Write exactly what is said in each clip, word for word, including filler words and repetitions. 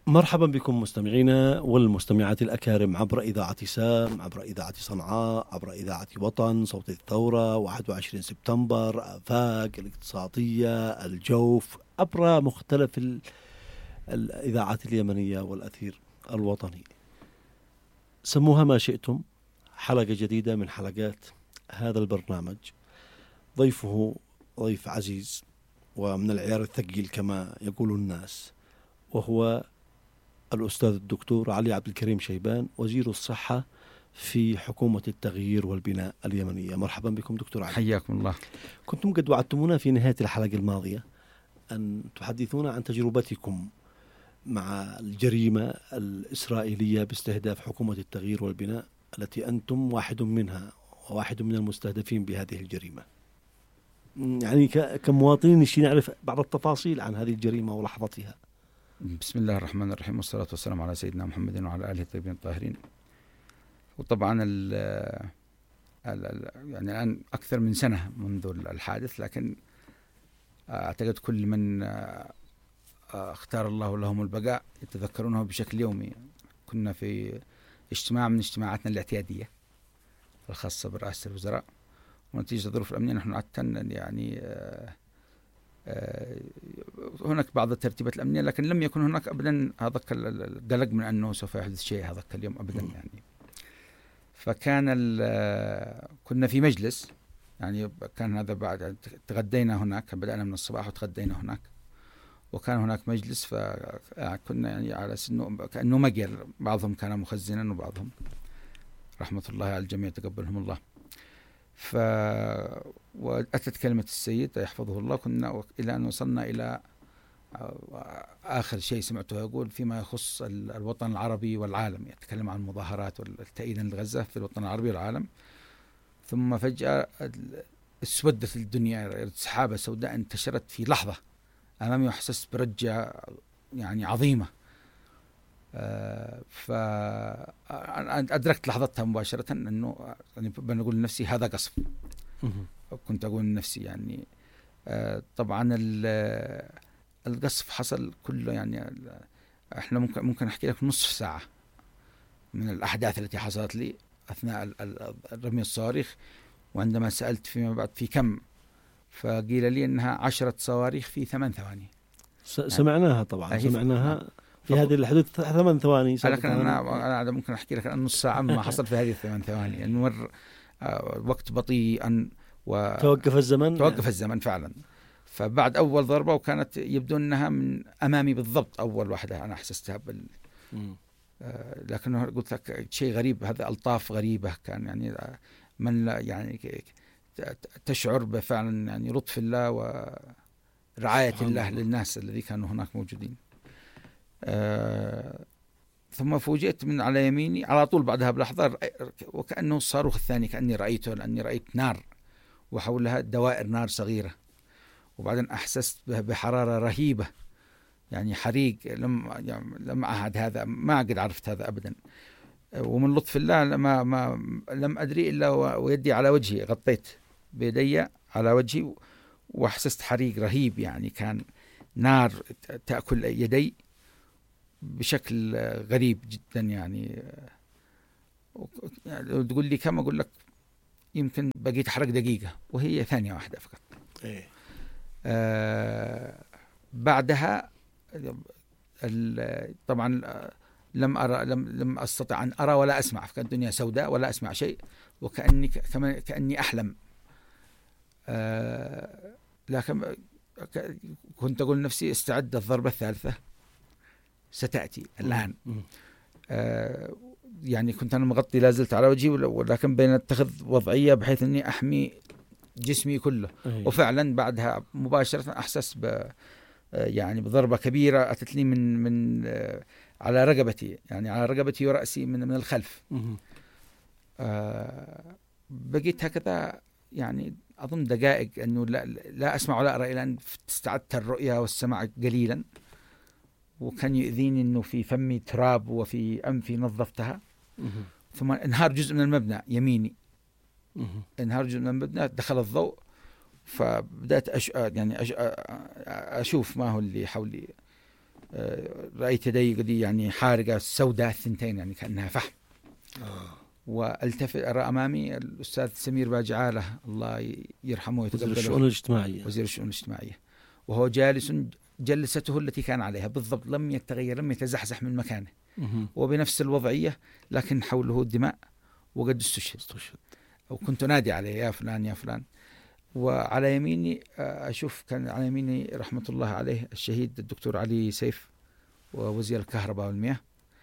مرحبا بكم مستمعينا والمستمعات الأكارم عبر إذاعة سام، عبر إذاعة صنعاء، عبر إذاعة وطن، صوت الثورة، واحد وعشرين سبتمبر، آفاق، الاقتصادية، الجوف، عبر مختلف ال- الإذاعات اليمنية والأثير الوطني. سموها ما شئتم. حلقة جديدة من حلقات هذا البرنامج. ضيفه ضيف عزيز ومن العيار الثقيل كما يقول الناس، وهو الأستاذ الدكتور علي عبد الكريم شيبان، وزير الصحة في حكومة التغيير والبناء اليمنية. مرحبا بكم دكتور علي. حياكم الله. كنتم قد وعدتمونا في نهاية الحلقة الماضية أن تحدثونا عن تجربتكم مع الجريمة الإسرائيلية باستهداف حكومة التغيير والبناء التي أنتم واحد منها وواحد من المستهدفين بهذه الجريمة. يعني كمواطنين نشي نعرف بعض التفاصيل عن هذه الجريمة ولحظتها. بسم الله الرحمن الرحيم، والصلاة والسلام على سيدنا محمد وعلى آله الطيبين الطاهرين. وطبعا ال ال يعني الآن أكثر من سنة منذ الحادث، لكن أعتقد كل من اختار الله لهم البقاء يتذكرونه بشكل يومي. كنا في اجتماع من اجتماعاتنا الاعتيادية الخاصة برئاسة الوزراء، ونتيجة الظروف الأمنية نحن عادة يعني هناك بعض الترتيبات الأمنية، لكن لم يكن هناك أبدا هذا القلق من أنه سوف يحدث شيء هذا اليوم أبدا. يعني فكان كنا في مجلس، يعني كان هذا بعد تغدينا هناك، بدأنا من الصباح وتغدينا هناك، وكان هناك مجلس، فكنا يعني على سنه كأنه مقيل، بعضهم كان مخزنا وبعضهم رحمة الله على الجميع تقبلهم الله. ف وأتت كلمة السيد يحفظه الله، كنا إلى أن وصلنا إلى آخر شيء سمعته يقول فيما يخص الوطن العربي والعالم، يتكلم عن المظاهرات والتأييدا لغزة في الوطن العربي والعالم. ثم فجأة اسودت الدنيا، سحابة سوداء انتشرت في لحظة أمامي، وحسست برجة يعني عظيمة. فأدركت لحظتها مباشرة أنه يعني بنقول لنفسي هذا قصف. كنت أقول لنفسي يعني طبعا القصف حصل كله، يعني احنا ممكن ممكن أحكي لك نصف ساعة من الأحداث التي حصلت لي أثناء الرمي الصواريخ. وعندما سألت فيما بعد في كم، فقيل لي أنها عشرة صواريخ في ثمان ثواني. سمعناها طبعا، سمعناها في هذه الحدود ثمان ثواني. لكن أنا أنا ممكن أحكي لك أن نص ساعة ما حصل في هذه الثمان ثواني، يعني مر وقت بطيئا وتوقف الزمن. توقف الزمن فعلا. فبعد أول ضربة، وكانت يبدو أنها من أمامي بالضبط، أول واحدة أنا حسستها بال آه لكن قلت لك شيء غريب، هذا ألطاف غريبة كان، يعني من لا يعني تشعر بفعلا يعني لطف الله ورعاية الله للناس الذي كانوا هناك موجودين. آه ثم فوجئت من على يميني على طول بعدها بلحظة، وكأنه الصاروخ الثاني، كأني رأيته، لأني رأيت نار وحولها دوائر نار صغيرة. وبعدين أحسست بحرارة رهيبة، يعني حريق لم يعني لم أعهد هذا، ما قد عرفت هذا أبدا. ومن لطف الله ما ما لم أدري إلا ويدي على وجهي، غطيت بيدي على وجهي وأحسست حريق رهيب، يعني كان نار تأكل يدي بشكل غريب جدا. يعني لو تقول لي كم، أقول لك يمكن بقيت حرق دقيقة، وهي ثانية واحدة فقط. إيه. آه بعدها طبعا لم أرى لم لم أستطع أن أرى ولا أسمع، فكانت الدنيا سوداء ولا أسمع شيء، وكأني كمان كأني أحلم. آه لكن كنت أقول لنفسي استعد، الضربة الثالثة ستأتي الآن. آه يعني كنت أنا مغطي لازلت على وجهي، ولكن بين أتخذ وضعية بحيث أني أحمي جسمي كله. أيه. وفعلا بعدها مباشرة أحسس ب يعني بضربة كبيرة أتت لي من من على رقبتي، يعني على رقبتي ورأسي من من الخلف. آه بقيت هكذا يعني أظن دقائق، أنه لا, لا أسمع ولا أرى، إلى أن استعدت الرؤية والسمع قليلا، وكان يؤذيني أنه في فمي تراب وفي أنفي نظفتها. ثم انهار جزء من المبنى يميني، انهار جزء من المبنى، دخل الضوء، فبدأت أش... يعني أش... أشوف ما هو اللي حولي. رأيت يدي قد يعني حارقة سوداء الثنتين يعني كأنها فحم. آه. والتفت أرى أمامي الأستاذ سمير باجعالة الله يرحمه ويتقبله، وزير الشؤون الاجتماعية وزير الشؤون الاجتماعية، وهو جالس جلسته التي كان عليها بالضبط، لم يتغير، لم يتزحزح من مكانه، وبنفس الوضعية، لكن حوله الدماء وقد استشهد. وكنت نادي عليه يا فلان يا فلان. وعلى يميني أشوف كان على يميني رحمة الله عليه الشهيد الدكتور علي سيف ووزير الكهرباء والمياه،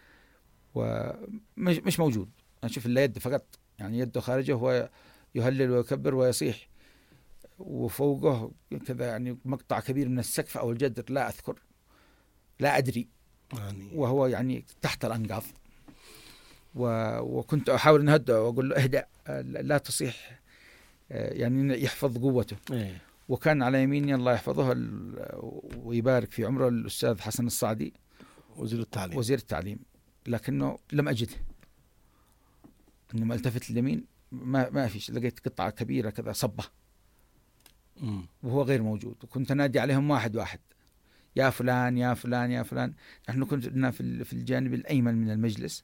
ومش مش موجود، أشوف إلا يد فقط، يعني يده خارجه وهو يهلل ويكبر ويصيح، وفوقه كذا يعني مقطع كبير من السقف أو الجدر لا أذكر لا أدري يعني، وهو يعني تحت الأنقاض. وكنت أحاول أن أهدأ وأقول له اهدأ لا تصيح، يعني يحفظ قوته. وكان على يميني الله يحفظه ويبارك في عمره الأستاذ حسن الصعدي وزير التعليم وزير التعليم، لكنه لم أجده، إنما التفت اليمين ما ما فيش، لقيت قطعة كبيرة كذا صبة م. وهو غير موجود. وكنت نادي عليهم واحد واحد، يا فلان يا فلان يا فلان. نحن كنا في في الجانب الأيمن من المجلس،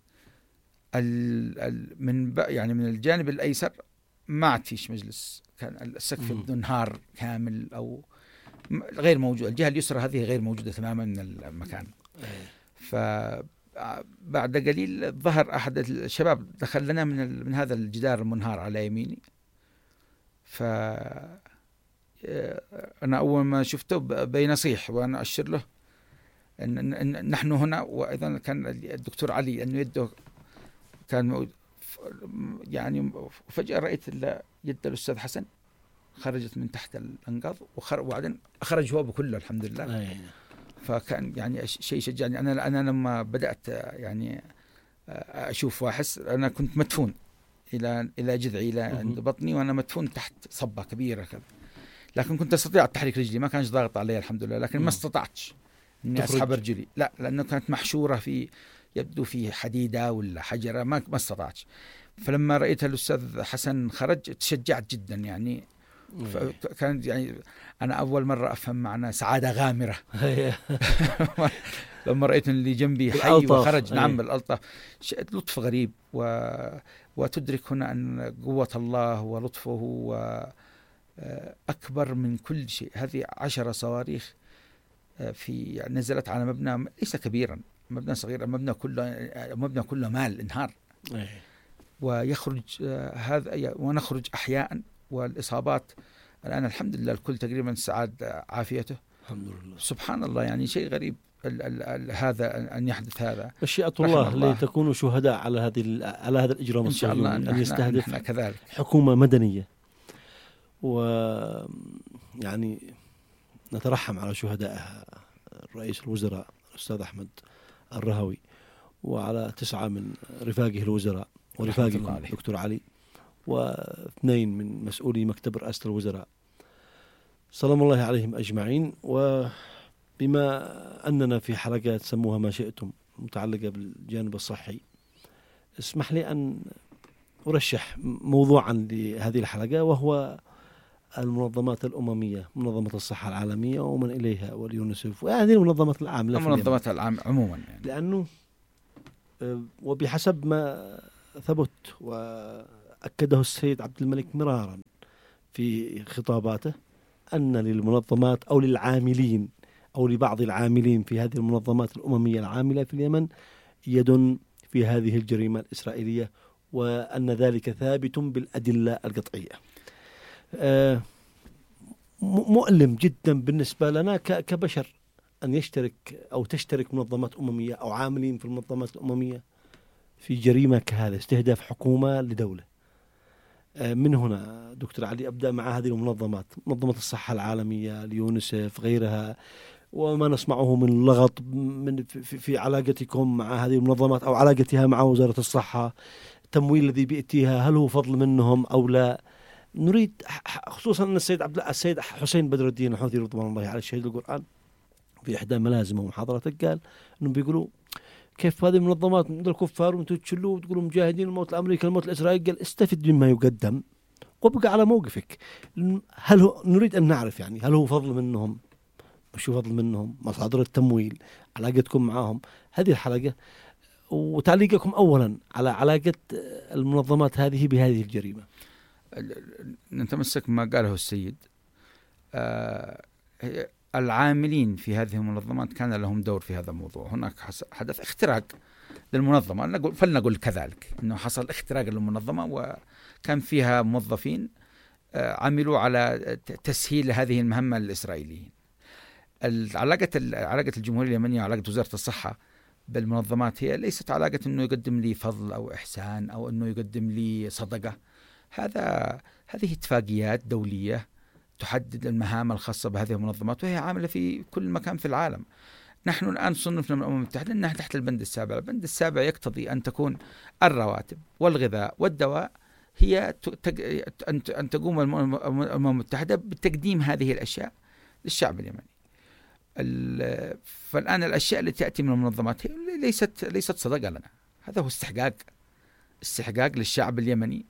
من يعني من الجانب الأيسر ما عاد فيش مجلس، كان السقف منهار كامل أو غير موجود، الجهة اليسرى هذه غير موجودة تماما من المكان. فبعد قليل ظهر أحد الشباب دخل لنا من من هذا الجدار المنهار على يميني، ف أنا أول ما شفته بينصيح وأنا أشر له إن نحن هنا. وأيضا كان الدكتور علي أنه يده كان يعني، فجأة رأيت يد الأستاذ حسن خرجت من تحت الأنقاض وبعدين أخرج هو بكله الحمد لله. أيه. فكان يعني شيء شجعني. أنا أنا لما بدأت يعني أشوف وأحس، أنا كنت مدفون إلى إلى جذعي إلى عند بطني، وأنا مدفون تحت صبة كبيرة كذا، لكن كنت أستطيع تحريك رجلي، ما كانش ضاغط علي الحمد لله، لكن ما استطعتش إني أسحب رجلي، لا لأنه كانت محشورة في يبدو في حديدة ولا حجرة، ما ما استطعتش. فلما رأيت الأستاذ حسن خرج تشجعت جدا يعني. كان يعني أنا أول مرة أفهم معنى سعادة غامرة لما رأيت اللي جنبي حي وخرج. نعم بالألطف، لطف غريب، و... وتدرك هنا أن قوة الله ولطفه أكبر من كل شيء. هذه عشر صواريخ في يعني نزلت على مبنى ليس كبيرا، مبنى صغير، مبنى كله مبنى كله مال انهار، ويخرج هذا ونخرج أحياء. والإصابات الآن الحمد لله الكل تقريبا سعاد عافيته الحمد لله. سبحان الله، يعني شيء غريب ال ال ال هذا أن يحدث هذا. مشيئة الله لتكونوا شهداء على هذه على هذا الإجرام إن شاء الله، أن يستهدف كذلك حكومة مدنية، ويعني نترحم على شهدائها، رئيس الوزراء الأستاذ أحمد الرهوي، وعلى تسعة من رفاقه الوزراء ورفاقه دكتور علي، واثنين من مسؤولي مكتب رئاسة الوزراء، سلام الله عليهم أجمعين. وبما أننا في حلقات سموها ما شئتم متعلقة بالجانب الصحي، اسمح لي أن أرشح موضوعا لهذه الحلقة، وهو المنظمات الأممية، منظمة الصحة العالمية ومن إليها واليونسف وهذه المنظمات العامة، المنظمات العامة عموما يعني. لأنه وبحسب ما ثبت وأكده السيد عبد الملك مرارا في خطاباته أن للمنظمات أو للعاملين أو لبعض العاملين في هذه المنظمات الأممية العاملة في اليمن يد في هذه الجريمة الإسرائيلية، وأن ذلك ثابت بالأدلة القطعية. آه مؤلم جدا بالنسبة لنا كبشر أن يشترك أو تشترك منظمات أممية أو عاملين في المنظمات الأممية في جريمة كهذا، استهداف حكومة لدولة. آه من هنا دكتور علي أبدأ مع هذه المنظمات، منظمة الصحة العالمية، اليونسف، غيرها، وما نسمعه من لغط من في, في علاقتكم مع هذه المنظمات أو علاقتها مع وزارة الصحة، التمويل الذي بيأتيها هل هو فضل منهم أو لا؟ نريد خصوصا أن السيد عبد السيد حسين بدر الدين الحوثي رضوان الله عليه شهيد القرآن في إحدى ملازمه ومحاضرته قال إنهم بيقولوا كيف هذه المنظمات من الكفار وانتم تشلوا وتقولوا مجاهدين الموت الأمريكي الموت الإسرائيلي؟ قال استفد مما يقدم وابقى على موقفك. هل هو نريد أن نعرف يعني هل هو فضل منهم وشو فضل منهم، مصادر التمويل، علاقتكم معهم، هذه الحلقة، وتعليقكم أولا على علاقة المنظمات هذه بهذه الجريمة. نتمسك ما قاله السيد. آه العاملين في هذه المنظمات كان لهم دور في هذا الموضوع. هناك حدث اختراق للمنظمة، نقول فلنقول كذلك أنه حصل اختراق للمنظمة، وكان فيها موظفين عملوا على تسهيل هذه المهمة للإسرائيليين. علاقة علاقة الجمهورية اليمنية وعلاقة وزارة الصحة بالمنظمات هي ليست علاقة أنه يقدم لي فضل أو إحسان أو أنه يقدم لي صدقة. هذا هذه اتفاقيات دولية تحدد المهام الخاصة بهذه المنظمات، وهي عاملة في كل مكان في العالم. نحن الآن صنفنا من الأمم المتحدة أنها تحت البند السابع. البند السابع يقتضي أن تكون الرواتب والغذاء والدواء هي أن تقوم الأمم المتحدة بتقديم هذه الأشياء للشعب اليمني. فالآن الأشياء التي تأتي من المنظمات هي ليست ليست صدقة لنا، هذا هو استحقاق استحقاق للشعب اليمني.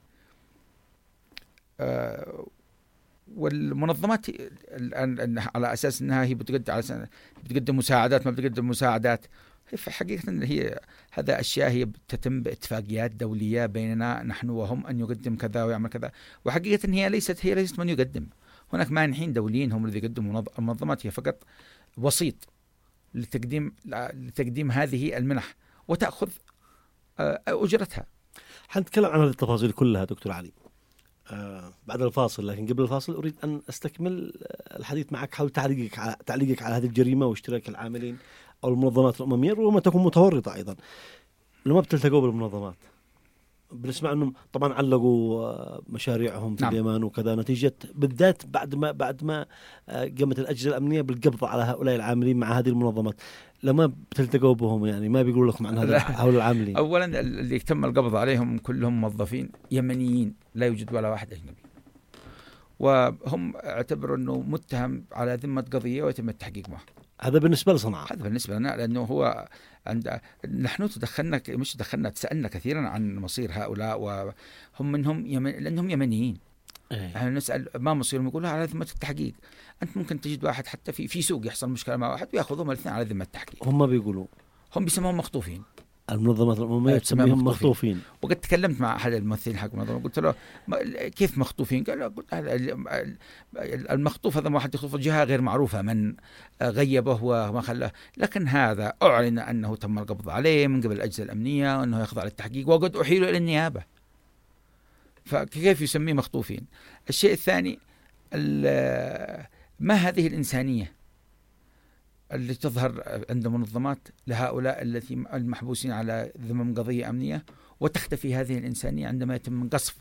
أه والمنظمات الآن على أساس أنها هي بتقدم بتقدم مساعدات، ما بتقدم مساعدات، في حقيقة هي هذا أشياء هي تتم باتفاقيات دولية بيننا نحن وهم أن يقدم كذا ويعمل كذا، وحقيقة هي ليست هي ليست من يقدم. هناك مانحين دوليين هم الذي يقدموا. المنظمات هي فقط وسيط لتقديم لتقديم هذه المنح وتأخذ أجرتها. حنتكلم عن هذه التفاصيل كلها دكتور علي آه بعد الفاصل، لكن قبل الفاصل أريد أن أستكمل الحديث معك حول تعليقك على تعليقك على هذه الجريمة واشتراك العاملين أو المنظمات الأممية، ربما تكون متورطة أيضا. لما بتلتقوا بالمنظمات بنسمع أنهم طبعا علقوا مشاريعهم في نعم. اليمن وكذا، نتيجة بالذات بعد ما بعد ما قامت الأجهزة الأمنية بالقبض على هؤلاء العاملين مع هذه المنظمات. لما بتلتقوا بهم يعني ما بيقولوا لكم عن هذا هؤلاء العاملين؟ أولا اللي تم القبض عليهم كلهم موظفين يمنيين، لا يوجد ولا واحد أجنبي، وهم اعتبروا أنه متهم على ذمة قضية ويتم التحقيق معه. هذا بالنسبة لصنعاء. هذا بالنسبة لنا، لأنه هو عند نحن تدخلنا مش تدخلنا تسألنا كثيرا عن مصير هؤلاء، وهم منهم يمن لأنهم يمنيين. احنا نسأل ما مصيرهم، يقولوا على ذمة التحقيق. أنت ممكن تجد واحد حتى في في سوق يحصل مشكلة مع واحد ويأخذهم الاثنين على ذمة التحقيق. هم بيقولوا هم بيسموهم مخطوفين. المنظمات الأممية تسميهم مخطوفين. وقد تكلمت مع أحد الممثلين حق المنظمة قلت له كيف مخطوفين؟ قال له المخطوف هذا واحد يخطف جهة غير معروفة من غيبه وما خلاه، لكن هذا أعلن أنه تم القبض عليه من قبل الأجهزة الأمنية وأنه يخضع للتحقيق وقد أحيل إلى النيابة، فكيف يسميه مخطوفين؟ الشيء الثاني ما هذه الإنسانية اللي تظهر عند منظمات لهؤلاء التي المحبوسين على ذمم قضية أمنية، وتختفي هذه الإنسانية عندما يتم قصف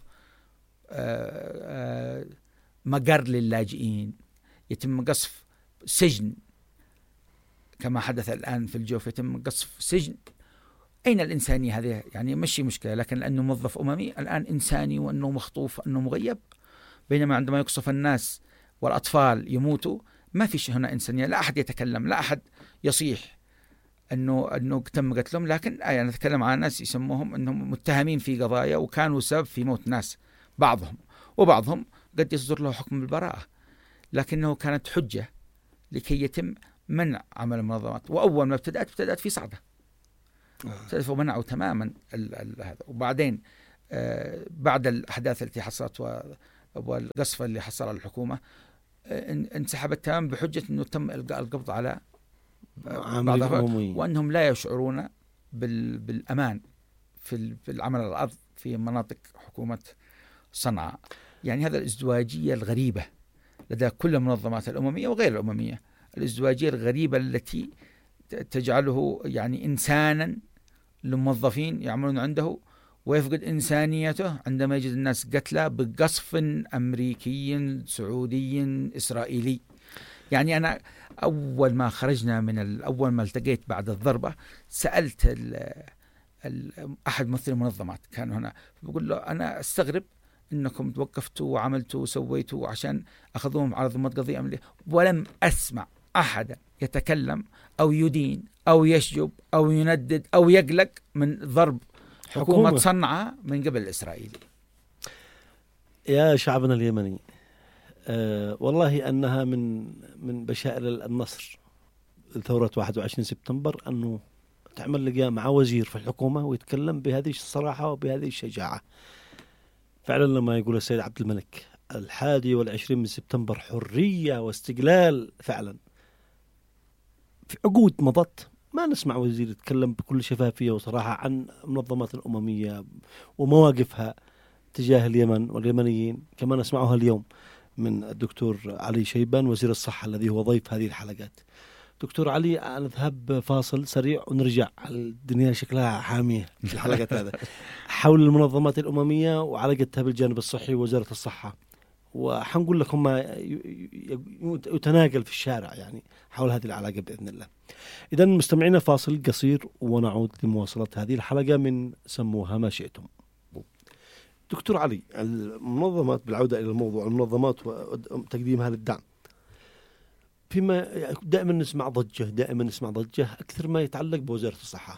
مقر للاجئين، يتم قصف سجن كما حدث الآن في الجوف، يتم قصف سجن. أين الإنسانية هذه؟ يعني مشي مشكلة، لكن لأنه موظف أممي الآن إنساني وأنه مخطوف أنه مغيب، بينما عندما يقصف الناس والأطفال يموتوا ما فيش هنا إنسانية. لا أحد يتكلم، لا أحد يصيح أنه أنه تم قتلهم، لكن أنا يعني أتكلم عن ناس يسموهم أنهم متهمين في قضايا وكانوا سبب في موت ناس، بعضهم وبعضهم قد يصدر له حكم بالبراءة، لكنه كانت حجة لكي يتم منع عمل المنظمات. وأول ما ابتدأت ابتدأت في صعدة ابتدأت ومنعوا تماما هذا. وبعدين آه بعد الأحداث التي حصلت والقصف اللي حصل على الحكومة انسحبت تماما بحجة أنه تم إلقاء القبض على بعضهم، وأنهم لا يشعرون بالأمان في العمل على الأرض في مناطق حكومة صنعاء. يعني هذا الازدواجية الغريبة لدى كل المنظمات الأممية وغير الأممية، الازدواجية الغريبة التي تجعله يعني إنسانا للموظفين يعملون عنده، ويفقد إنسانيته عندما يجد الناس قتلى بقصف أمريكي سعودي إسرائيلي. يعني أنا أول ما خرجنا من أول ما التقيت بعد الضربة سألت ال ال أحد ممثلي المنظمات كان هنا، بقول له أنا أستغرب أنكم توقفتوا وعملتوا وسويتوا عشان أخذوهم على ضمة قضية أمنية، ولم أسمع أحدا يتكلم أو يدين أو يشجب أو يندد أو يقلق من ضرب حكومة, حكومة صنعاء من قبل الإسرائيلي. يا شعبنا اليمني، أه والله أنها من من بشائر النصر ثورة واحد وعشرين سبتمبر، أنه تعمل لقاء مع وزير في الحكومة ويتكلم بهذه الصراحة وبهذه الشجاعة. فعلا لما يقول السيد عبد الملك الحادي والعشرين من سبتمبر حرية واستقلال، فعلا في عقود مضت ما نسمع وزير يتكلم بكل شفافية وصراحة عن المنظمات الأممية ومواقفها تجاه اليمن واليمنيين كما نسمعها اليوم من الدكتور علي شيبان وزير الصحة الذي هو ضيف هذه الحلقات. دكتور علي، نذهب فاصل سريع ونرجع. الدنيا شكلها حامية في الحلقة هذا حول المنظمات الأممية وعلاقتها بالجانب الصحي ووزارة الصحة، وحنقول لكم ما يتناقل في الشارع يعني حول هذه العلاقة بإذن الله. إذن مستمعينا فاصل قصير ونعود لمواصلة هذه الحلقة من سموها ما شئتم. دكتور علي، المنظمات، بالعودة إلى الموضوع، المنظمات وتقديمها للدعم، فيما دائما نسمع ضجة دائما نسمع ضجة أكثر ما يتعلق بوزارة الصحة،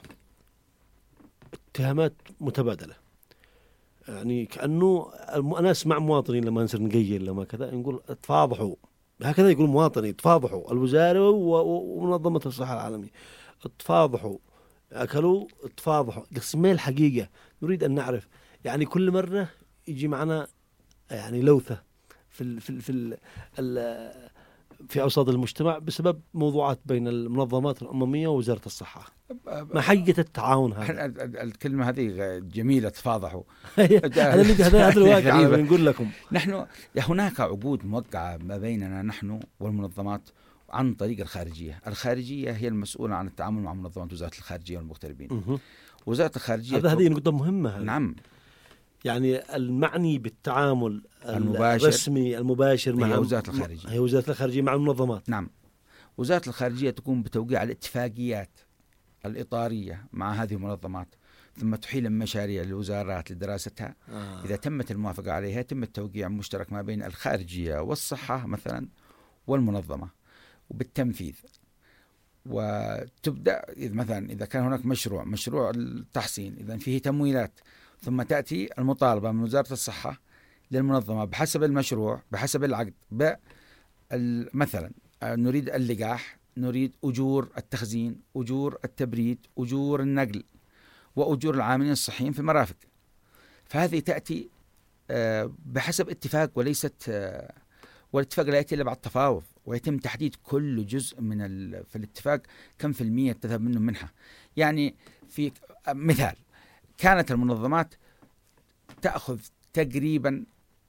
اتهامات متبادلة، يعني كأنه أنا أسمع مواطنين لما نصير نقيل لما كذا نقول تفاضحوا، هكذا يقول مواطني، تفاضحوا الوزارة ومنظمة الصحة العالمية، تفاضحوا أكلوا، تفاضحوا. قسمي الحقيقة نريد أن نعرف، يعني كل مرة يجي معنا يعني لوثة في ال في ال في ال ال في أوساط المجتمع بسبب موضوعات بين المنظمات الأممية ووزارة الصحة. ما حقيقة التعاون هذا؟ الكلمة هذه جميلة، تفاضحوا. هذا هذا الواقع نقول لكم. نحن هناك عقود موقعة ما بيننا نحن والمنظمات عن طريق الخارجية. الخارجية هي المسؤولة عن التعامل مع منظمات وزارة الخارجية والمغتربين. وزارة الخارجية هذا هذه نقطة مهمة. نعم، يعني المعني بالتعامل المباشر الرسمي المباشر مع وزارة الخارجية هي وزارة الخارجية مع المنظمات. نعم، وزارة الخارجية تقوم بتوقيع الاتفاقيات الإطارية مع هذه المنظمات، ثم تحيل المشاريع للوزارات لدراستها. آه. إذا تمت الموافقة عليها تم التوقيع مشترك ما بين الخارجية والصحة مثلا والمنظمة وبالتنفيذ. وتبدأ مثلا إذا كان هناك مشروع مشروع التحصين، إذا فيه تمويلات، ثم تأتي المطالبة من وزارة الصحة للمنظمة بحسب المشروع بحسب العقد. مثلا نريد اللقاح، نريد أجور التخزين، أجور التبريد، أجور النقل، وأجور العاملين الصحيين في المرافق. فهذه تأتي بحسب اتفاق وليست، والاتفاق لا يأتي إلا بعد تفاوض، ويتم تحديد كل جزء من في الاتفاق كم في المية تذهب منه منحة. يعني في مثال، كانت المنظمات تأخذ تقريبا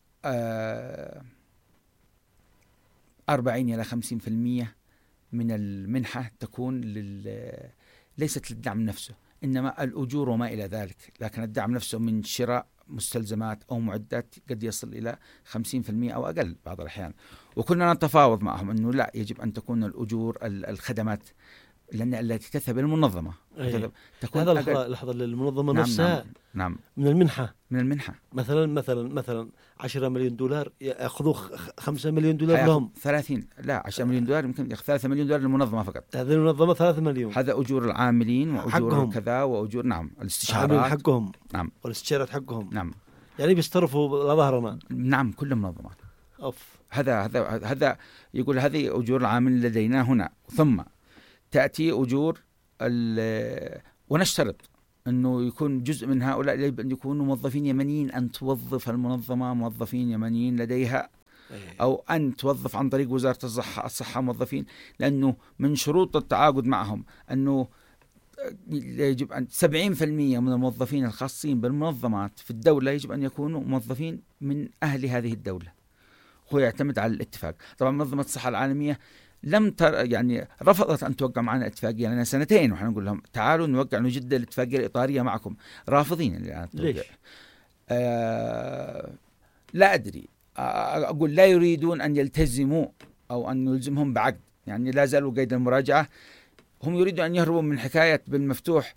أربعين إلى خمسين في المية من المنحة تكون لل... ليست للدعم نفسه، إنما الأجور وما إلى ذلك. لكن الدعم نفسه من شراء مستلزمات أو معدات قد يصل إلى خمسين في المية أو أقل بعض الأحيان. وكنا نتفاوض معهم أنه لا، يجب أن تكون الأجور الخدمات لأن التي تذهب المنظمة أيه. تكون هذا لحظة للمنظمة نعم نفسها. نعم, نعم من المنحة من المنحة مثلا مثلا مثلا عشرة مليون دولار يأخذوا خمسة مليون دولار لهم. ثلاثين لا عشرة مليون دولار يمكن ثلاثة مليون دولار للمنظمة فقط. هذه المنظمة ثلاثة مليون. هذا أجور العاملين وأجور كذا وأجور نعم الاستشارات حقهم نعم والاستشارات حقهم نعم يعني بيصطرفوا لظهرنا. نعم كل منظمات. أوف. هذا هذا هذا يقول هذه أجور العامل لدينا هنا، ثم تأتي أجور ونشترط أنه يكون جزء من هؤلاء يجب أن يكونوا موظفين يمنيين، أن توظف المنظمة موظفين يمنيين لديها، أو أن توظف عن طريق وزارة الصحة الصحة موظفين، لأنه من شروط التعاقد معهم أنه يجب أن سبعين في المية من الموظفين الخاصين بالمنظمات في الدولة يجب أن يكونوا موظفين من أهل هذه الدولة. هو يعتمد على الاتفاق. طبعا منظمة الصحة العالمية لم تر يعني رفضت أن توقع معنا اتفاقية لنا سنتين، ونحن نقول لهم تعالوا نوقع نجدد الاتفاقية الإطارية معكم، رافضين الآن. ليش؟ آه لا أدري، أقول لا يريدون أن يلتزموا أو أن نلزمهم بعقد، يعني لا زالوا قيد المراجعة. هم يريدون أن يهربوا من حكاية بالمفتوح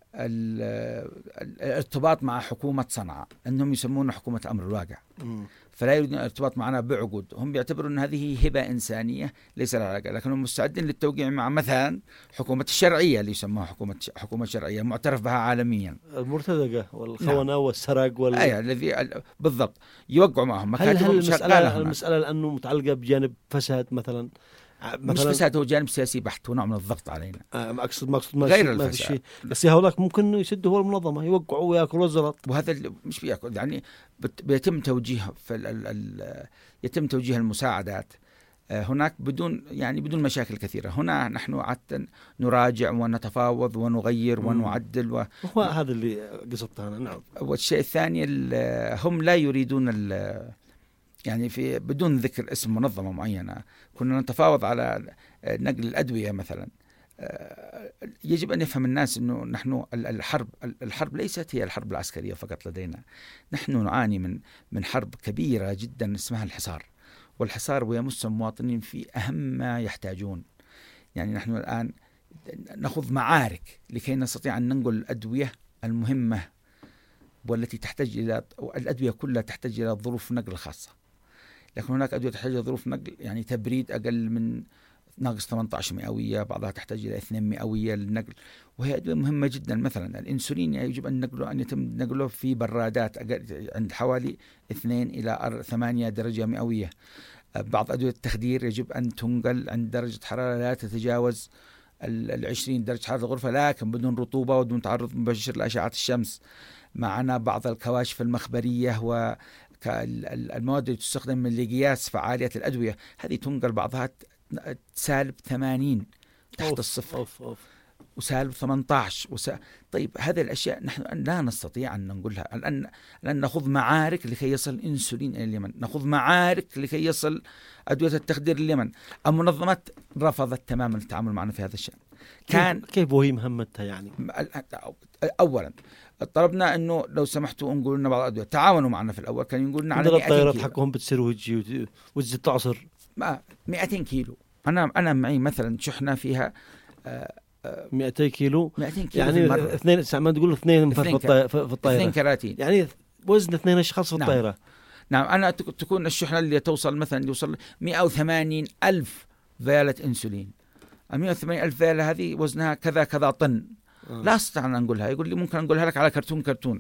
الارتباط مع حكومة صنعاء، أنهم يسمونه حكومة الأمر الواقع. فلا يريدون الارتباط معنا بعقود، هم بيعتبروا أن هذه هبة إنسانية ليس لها علاقة، لكنهم مستعدين للتوقيع مع مثلا حكومة الشرعية اللي يسموها حكومة حكومة شرعية معترف بها عالميا، المرتزقة والخونة نعم. والسرق وال أي الذي بالضبط يوقعوا معهم. هل, هل المسألة, المسألة لأنه متعلقة بجانب فساد مثلا؟ مش فساد، هو جانب سياسي بحت ونوع من الضغط علينا. آه ما أقصد ما أقصد غير الفساد، بس هؤلاء ممكن يسدوا هو المنظمة يوقعوا ويأكلوا الزلط، وهذا مش بيأكل يعني بيتم توجيه في ال ال ال يتم توجيه المساعدات هناك بدون يعني بدون مشاكل كثيرة. هنا نحن عادة نراجع ونتفاوض ونغير ونعدل و... هو هذا اللي قصدته أنا. نعم. والشيء الثاني هم لا يريدون يعني في بدون ذكر اسم منظمة معينة كنا نتفاوض على نقل الأدوية مثلا. يجب أن يفهم الناس أنه نحن الحرب الحرب ليست هي الحرب العسكرية فقط لدينا، نحن نعاني من من حرب كبيرة جدا اسمها الحصار، والحصار ويمس المواطنين في أهم ما يحتاجون. يعني نحن الآن نخوض معارك لكي نستطيع أن ننقل الأدوية المهمة والتي تحتاج إلى الأدوية كلها تحتاج إلى ظروف نقل خاصة، لكن هناك أدوية تحتاج إلى ظروف نقل يعني تبريد أقل من ناقص ثمانية عشر مئوية، بعضها تحتاج إلى اثنين مئوية للنقل، وهي أدوية مهمة جدا. مثلا الإنسولين يجب أن نقله أن يتم نقله في برادات عند حوالي اثنين إلى ثمانية درجة مئوية. بعض أدوية التخدير يجب أن تنقل عند درجة حرارة لا تتجاوز العشرين درجة حرارة الغرفة، لكن بدون رطوبة ودون تعرض مباشر لأشعة الشمس. معنا بعض الكواشف المخبرية والمواد اللي تستخدم من لقياس فعالية الأدوية، هذه تنقل بعضها سالب ثمانين تحت أوف الصفر أوف أوف. وسالب ثمانية عشر وس... طيب هذه الأشياء نحن لا نستطيع أن نقولها الآن. لأن نخوض معارك لكي يصل الإنسولين إلى اليمن، نخوض معارك لكي يصل أدوية التخدير اليمن. المنظمات رفضت تماما التعامل معنا في هذا الشأن. كان كيف وهي مهمتها يعني؟ أولا طلبنا أنه لو سمحتوا نقول لنا بعض الأدوية، تعاونوا معنا في الأول، كان يقول لنا على مئتين كيلو. الطائرات حقهم بتصير وجي وتزيد تعصر مئتين كيلو. أنا أنا معي مثلا شحنة فيها مئتين كيلو، مئتين كيلو يعني اثنين ساعة تقول اثنين في الطائرة، اثنين كراتين، يعني وزن اثنين أشخاص في نعم. الطائرة. نعم. أنا تكون الشحنة اللي توصل مثلا يوصل مئة وثمانين ألف فيالة إنسولين. مئة وثمانين ألف فيالة هذه وزنها كذا كذا طن. آه. لا أستطيع أن أنقلها. يقول لي ممكن أنقلها لك على كرتون كرتون.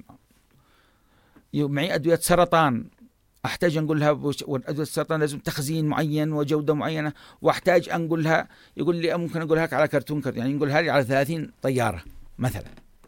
معي أدوية سرطان أحتاج أنقلها، وأدوية السرطان لازم تخزين معين وجودة معينة، وأحتاج أنقلها. يقول لي ممكن أنقلها لك على كرتون كرتون، يعني نقولها لي على ثلاثين طيارة مثلا.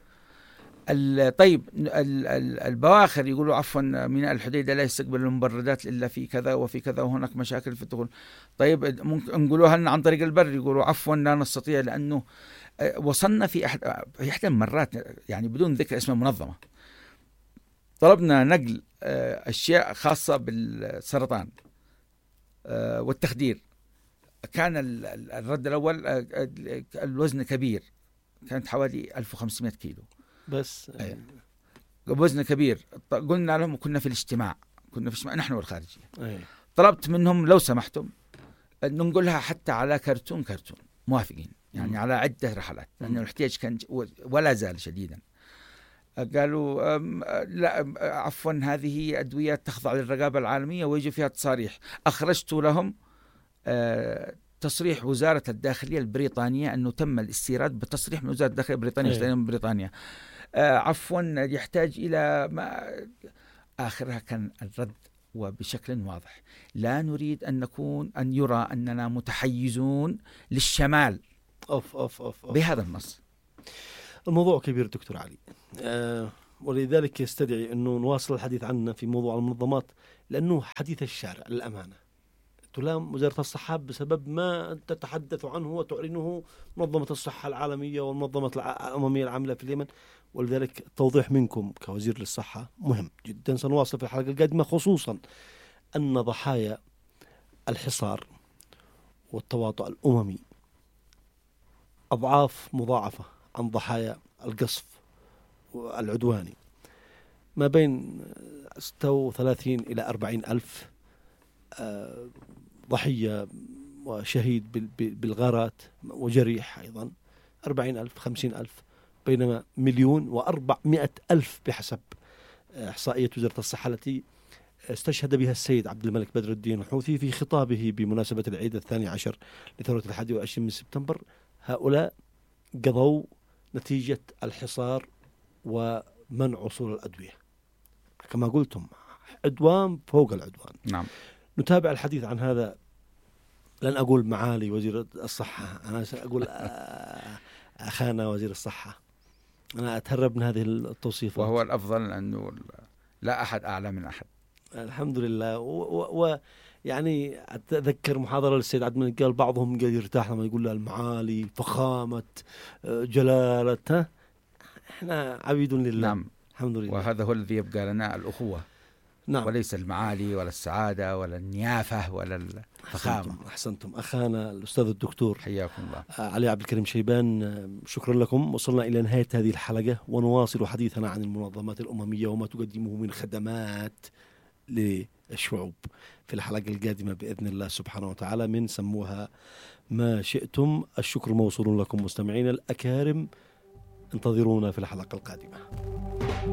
طيب البواخر يقولوا عفوا ميناء الحديدة لا يستقبل المبردات إلا في كذا وفي كذا وهناك مشاكل في الدخول. طيب ممكن نقولوها لنا عن طريق البر، يقولوا عفوا لا نستطيع، لأنه وصلنا في أحد في إحدى المرات يعني بدون ذكر اسم المنظمة طلبنا نقل أشياء خاصة بالسرطان والتخدير. كان الرد الأول الوزن كبير، كانت حوالي ألف وخمسمائة كيلو بس أيه. وزن كبير. قلنا لهم كنا في الاجتماع كنا في الاجتماع نحن والخارجية أيه. طلبت منهم لو سمحتم ننقلها حتى على كرتون كرتون، موافقين يعني م. على عدة رحلات، لأن الاحتياج كان ولا زال شديدا. قالوا لا عفوا هذه أدوية تخضع للرقابة العالمية ويجي فيها تصاريح. أخرجت لهم تصريح وزارة الداخلية البريطانية أنه تم الاستيراد بتصريح من وزارة الداخلية البريطانية أيه. من بريطانيا عفوا يحتاج إلى ما آخرها كان الرد وبشكل واضح: لا نريد أن نكون أن يرى أننا متحيزون للشمال أوف أوف أوف أوف. بهذا النص. الموضوع كبير دكتور علي، أه ولذلك يستدعي أنه نواصل الحديث عنه في موضوع المنظمات، لأنه حديث الشارع للأمانة تلام وزارة الصحة بسبب ما أنت تتحدث عنه وتعلنه منظمة الصحة العالمية والمنظمة الأممية العاملة في اليمن، ولذلك التوضيح منكم كوزير للصحة مهم جدا. سنواصل في الحلقة القادمة، خصوصا أن ضحايا الحصار والتواطؤ الأممي أضعاف مضاعفة عن ضحايا القصف العدواني، ما بين ستة وثلاثين إلى أربعين ألف ضحية وشهيد بالغارات وجريح أيضا أربعين ألف خمسين ألف، بينما مليون وأربعمائة ألف بحسب إحصائية وزارة الصحة التي استشهد بها السيد عبد الملك بدر الدين الحوثي في خطابه بمناسبة العيد الثاني عشر لثورة الحادي والعشرين من سبتمبر. هؤلاء قضوا نتيجة الحصار ومنع وصول الأدوية، كما قلتم عدوان فوق العدوان. نعم. نتابع الحديث عن هذا. لن أقول معالي وزير الصحة، أنا سأقول أخانا وزير الصحة. أنا أتهرب من هذه التوصيفات، وهو الأفضل أنه لا أحد أعلى من أحد. الحمد لله. ويعني أتذكر محاضرة للسيد عبد الملك قال بعضهم قال يرتاح لما يقول له المعالي، فخامة، جلالة. إحنا عبيد لله. نعم. الحمد لله. وهذا هو الذي يبقى لنا، الأخوة. نعم. وليس المعالي ولا السعادة ولا النيافة ولا الفخامة. أحسنتم, أحسنتم أخانا الأستاذ الدكتور حياكم الله علي عبد الكريم شيبان. شكرا لكم. وصلنا إلى نهاية هذه الحلقة، ونواصل حديثنا عن المنظمات الأممية وما تقدمه من خدمات للشعوب في الحلقة القادمة بإذن الله سبحانه وتعالى من سموها ما شئتم. الشكر موصول لكم مستمعين الأكارم، انتظرونا في الحلقة القادمة.